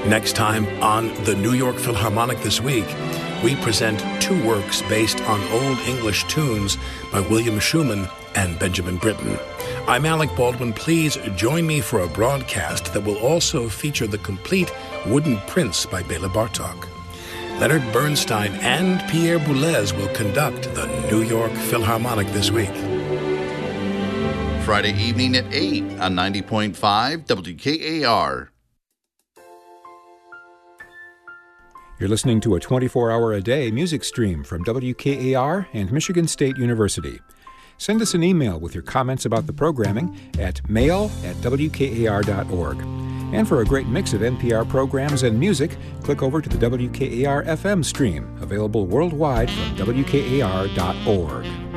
Next time on the New York Philharmonic This Week, we present two works based on Old English tunes by William Schumann and Benjamin Britten. I'm Alec Baldwin. Please join me for a broadcast that will also feature the complete Wooden Prince by Bela Bartok. Leonard Bernstein and Pierre Boulez will conduct the New York Philharmonic This Week. Friday evening at 8 on 90.5 WKAR. You're listening to a 24-hour-a-day music stream from WKAR and Michigan State University. Send us an email with your comments about the programming at mail@wkar.org. And for a great mix of NPR programs and music, click over to the WKAR FM stream, available worldwide from WKAR.org.